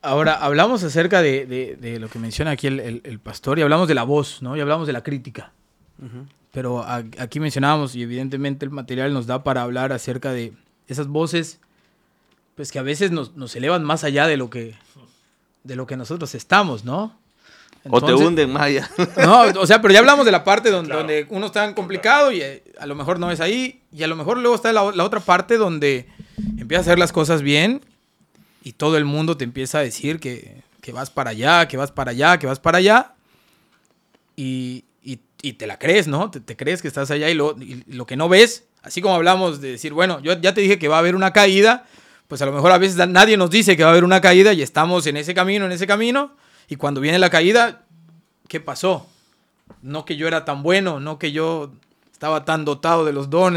Ahora, hablamos acerca de lo que menciona aquí el pastor y hablamos de la voz, ¿no? Y hablamos de la crítica. Uh-huh. Pero aquí mencionábamos, y evidentemente el material nos da para hablar acerca de esas voces, pues que a veces nos elevan más allá de lo que nosotros estamos, ¿no? Entonces, o te hunden más allá. No, o sea, pero ya hablamos de la parte donde uno está tan complicado y a lo mejor no es ahí, y a lo mejor luego está la otra parte donde empiezas a hacer las cosas bien y todo el mundo te empieza a decir que vas para allá, que vas para allá, que vas para allá, y te la crees, ¿no? Te crees que estás allá y lo que no ves, así como hablamos de decir, bueno, yo ya te dije que va a haber una caída, pues a lo mejor a veces nadie nos dice que va a haber una caída y estamos en ese camino, y cuando viene la caída, ¿qué pasó? No que yo era tan bueno, no que yo estaba tan dotado de los dones,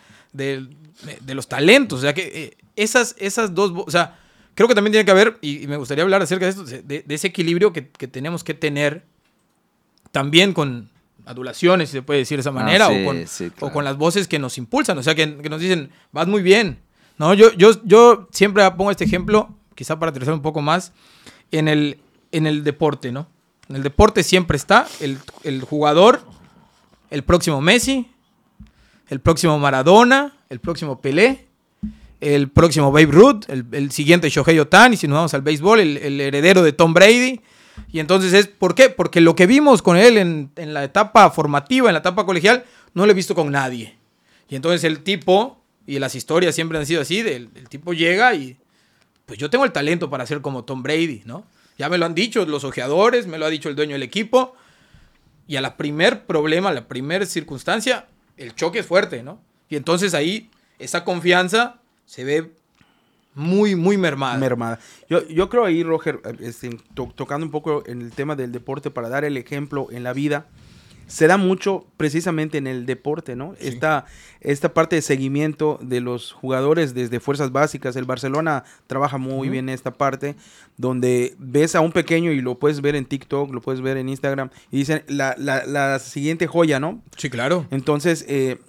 de los talentos, o sea, que esas dos, o sea, creo que también tiene que haber, y me gustaría hablar acerca de esto, de ese equilibrio que tenemos que tener también con adulaciones, si se puede decir de esa manera, o con las voces que nos impulsan, o sea, que nos dicen, vas muy bien. No, yo siempre pongo este ejemplo, quizá para aterrizar un poco más, en el deporte, ¿no? En el deporte siempre está el jugador, el próximo Messi, el próximo Maradona, el próximo Pelé, el próximo Babe Ruth, el siguiente Shohei Ohtani, si nos vamos al béisbol, el heredero de Tom Brady. Y entonces ¿por qué? Porque lo que vimos con él en la etapa formativa, en la etapa colegial, no lo he visto con nadie. Y entonces el tipo, y las historias siempre han sido así, el tipo llega y pues yo tengo el talento para ser como Tom Brady, ¿no? Ya me lo han dicho los ojeadores, me lo ha dicho el dueño del equipo. Y a la primer problema, a la primer circunstancia, el choque es fuerte, ¿no? Y entonces ahí esa confianza se ve muy, muy mermada. Yo creo ahí, Roger, tocando un poco en el tema del deporte para dar el ejemplo en la vida, se da mucho precisamente en el deporte, ¿no? Sí. Esta parte de seguimiento de los jugadores desde fuerzas básicas. El Barcelona trabaja muy bien esta parte, donde ves a un pequeño y lo puedes ver en TikTok, lo puedes ver en Instagram, y dicen la siguiente joya, ¿no? Sí, claro. Entonces,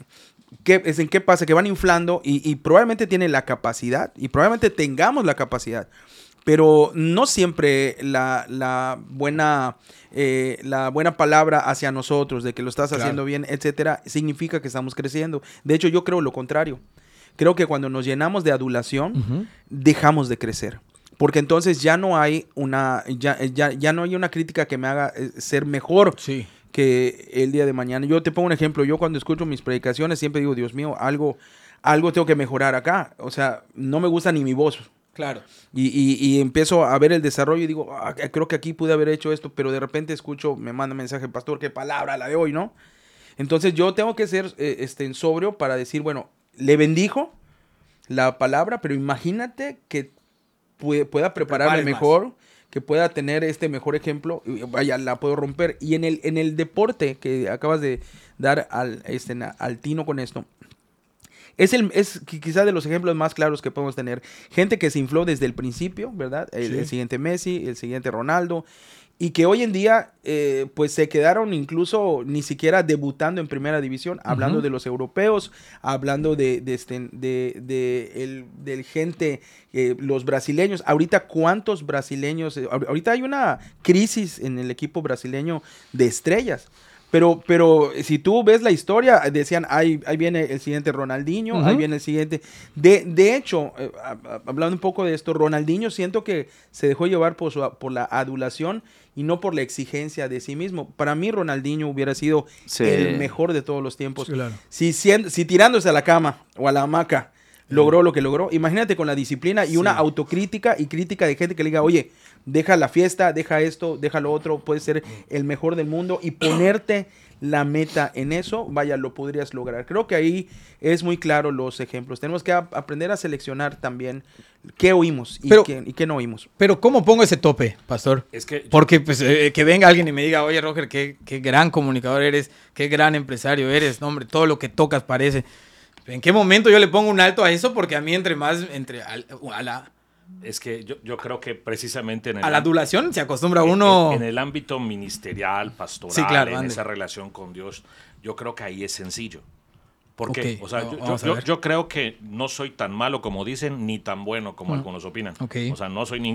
¿qué pasa? Que van inflando y probablemente tienen la capacidad, y probablemente tengamos la capacidad, pero no siempre la buena palabra hacia nosotros de que lo estás haciendo bien, etcétera, significa que estamos creciendo. De hecho, yo creo lo contrario. Creo que cuando nos llenamos de adulación, dejamos de crecer. Porque entonces ya no hay una crítica que me haga ser mejor que el día de mañana. Yo te pongo un ejemplo. Yo cuando escucho mis predicaciones siempre digo, Dios mío, algo tengo que mejorar acá. O sea, no me gusta ni mi voz. Claro. Y empiezo a ver el desarrollo y digo, creo que aquí pude haber hecho esto, pero de repente escucho, me manda mensaje, pastor, qué palabra la de hoy, ¿no? Entonces yo tengo que ser sobrio para decir, bueno, le bendijo la palabra, pero imagínate que pueda prepararme mejor, que pueda tener este mejor ejemplo, y vaya, la puedo romper. Y en el deporte que acabas de dar al tino con esto, es quizá de los ejemplos más claros que podemos tener. Gente que se infló desde el principio, ¿verdad? El siguiente Messi, el siguiente Ronaldo, y que hoy en día pues se quedaron incluso ni siquiera debutando en primera división, hablando de los europeos, hablando del gente, los brasileños. Ahorita, ¿cuántos brasileños? Ahorita hay una crisis en el equipo brasileño de estrellas. Pero si tú ves la historia, decían, ahí viene el siguiente Ronaldinho, ahí viene el siguiente. De hecho, hablando un poco de esto, Ronaldinho siento que se dejó llevar por la adulación y no por la exigencia de sí mismo. Para mí, Ronaldinho hubiera sido el mejor de todos los tiempos. Sí, claro. Si tirándose a la cama o a la hamaca logró lo que logró, imagínate con la disciplina y una autocrítica y crítica de gente que le diga, oye, deja la fiesta, deja esto, deja lo otro, puedes ser el mejor del mundo y ponerte la meta en eso, vaya, lo podrías lograr. Creo que ahí es muy claro los ejemplos. Tenemos que aprender a seleccionar también qué oímos y qué no oímos. Pero ¿cómo pongo ese tope, pastor? Porque pues, que venga alguien y me diga, oye, Roger, qué gran comunicador eres, qué gran empresario eres, no, hombre, todo lo que tocas parece. ¿En qué momento yo le pongo un alto a eso? Porque a mí Es que yo creo que precisamente a la adulación se acostumbra uno... En el ámbito ministerial, pastoral, sí, claro, en esa relación con Dios, yo creo que ahí es sencillo. Porque, o sea, yo creo que no soy tan malo como dicen, ni tan bueno como algunos opinan. O sea, no soy